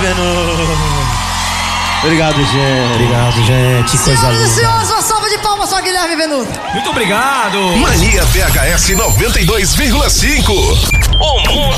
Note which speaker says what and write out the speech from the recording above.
Speaker 1: Venuto. Obrigado, gente.
Speaker 2: Obrigado, gente. Que coisa linda.
Speaker 3: Senhoras e senhores, uma salva de palmas para Guilherme Venuto.
Speaker 4: Muito obrigado.
Speaker 5: Mania VHS 92,5. O mundo